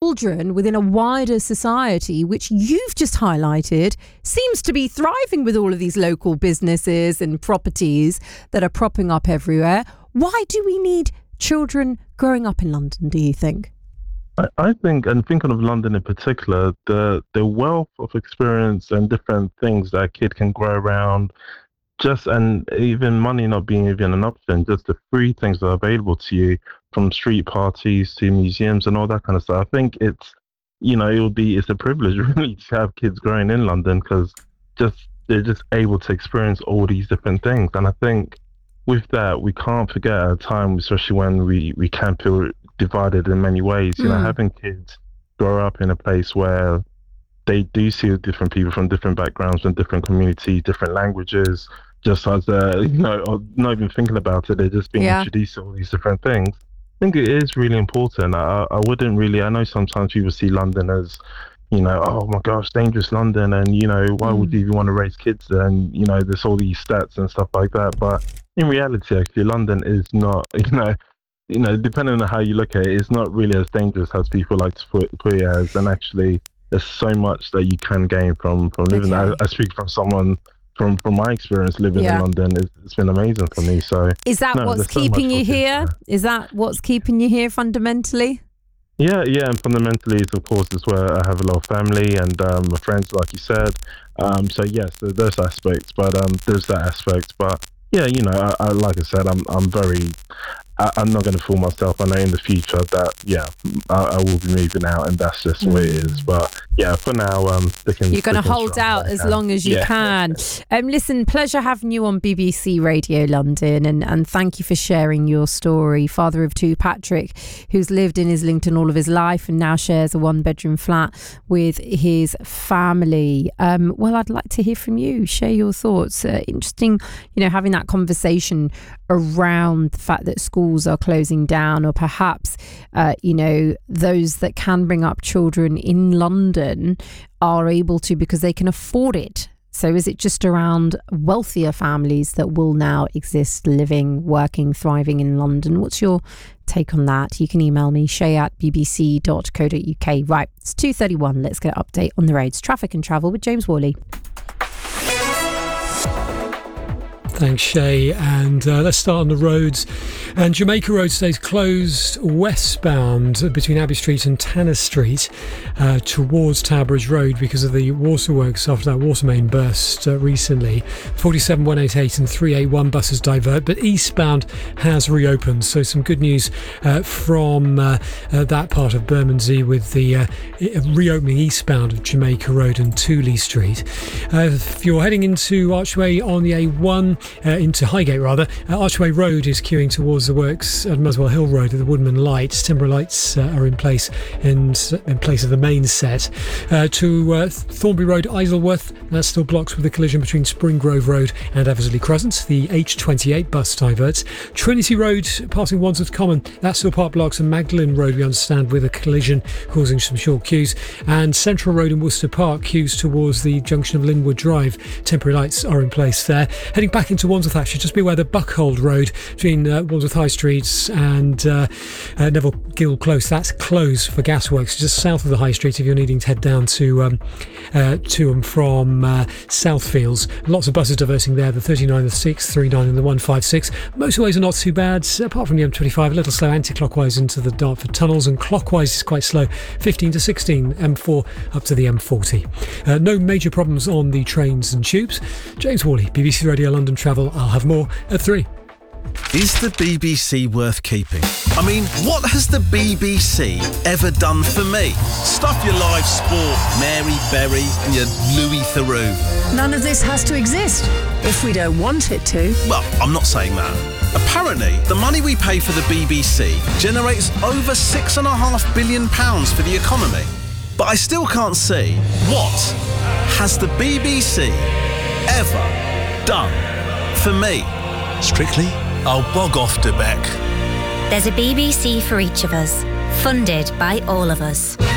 children within a wider society, which you've just highlighted, seems to be thriving with all of these local businesses and properties that are propping up everywhere. Why do we need children growing up in London, do you think? I think, and thinking of London in particular, the wealth of experience and different things that a kid can grow around, and even money not being even an option, just the free things that are available to you, from street parties to museums and all that kind of stuff. I think it's a privilege really to have kids growing in London, because they're just able to experience all these different things. And I think with that, we can't forget at a time, especially when we can feel divided in many ways, having kids grow up in a place where they do see different people from different backgrounds, from different communities, different languages, just as or not even thinking about it, they're just being introduced to all these different things. I think it is really important. I know sometimes people see London as, oh my gosh, dangerous London, and why would you even want to raise kids there? And there's all these stats and stuff like that. But in reality, actually, London is not, depending on how you look at it, it's not really as dangerous as people like to put it as. And actually, there's so much that you can gain from living there. I speak from someone from my experience living in London. It's been amazing for me. So is that what's keeping you here? Is that what's keeping you here fundamentally? Yeah, and fundamentally, of course, is where I have a lot of family and my friends, like you said. So yes, there's aspects, but there's that aspect. But yeah, I like I said, I'm not going to fool myself. I know in the future that I will be moving out, and that's just the way it is. But yeah, for now, you're going to hold out as long as you can. Listen, pleasure having you on BBC Radio London, and thank you for sharing your story. Father of two, Patrick, who's lived in Islington all of his life and now shares a 1-bedroom flat with his family. Well, I'd like to hear from you. Share your thoughts. Interesting, having that conversation around the fact that schools are closing down, or perhaps those that can bring up children in London are able to because they can afford it. So is it just around wealthier families that will now exist, living, working, thriving in London? What's your take on that? You can email me, shay@bbc.co.uk. Right, it's 2:31. Let's get an update on the roads, traffic and travel with James Worley. Thanks, Shay. And let's start on the roads. And Jamaica Road stays closed westbound between Abbey Street and Tanner Street towards Tower Bridge Road because of the waterworks after that water main burst recently. 47, 188 and 381 buses divert, but eastbound has reopened. So some good news from that part of Bermondsey with the reopening eastbound of Jamaica Road and Tooley Street. If you're heading into Archway on the A1, into Highgate rather, Archway Road is queuing towards the works at Muswell Hill Road at the Woodman Lights. Temporary lights are in place in place of the main set. To Thornbury Road, Isleworth, that still blocks with the collision between Spring Grove Road and Eversley Crescent. The H28 bus diverts. Trinity Road passing Wandsworth Common, that still part blocks, and Magdalen Road we understand with a collision causing some short queues. And Central Road in Worcester Park queues towards the junction of Linwood Drive. Temporary lights are in place there. Heading back into Wandsworth, actually, just beware the Buckhold Road between Wandsworth High Streets and Neville Gill Close. That's closed for gasworks just south of the High Street if you're needing to head down to and from Southfields. Lots of buses diverting there, the 39, the 639 and the 156. Motorways are not too bad, apart from the M25, a little slow anti-clockwise into the Dartford tunnels, and clockwise is quite slow, 15 to 16, M4 up to the M40. No major problems on the trains and tubes. James Worley, BBC Radio London Travel. I'll have more at 3. Is the BBC worth keeping? I mean, what has the BBC ever done for me? Stuff your live sport, Mary Berry and your Louis Theroux. None of this has to exist if we don't want it to. Well, I'm not saying that. Apparently, the money we pay for the BBC generates over £6.5 billion for the economy. But I still can't see what has the BBC ever done for me. Strictly, I'll bog off to Beck. There's a BBC for each of us, funded by all of us.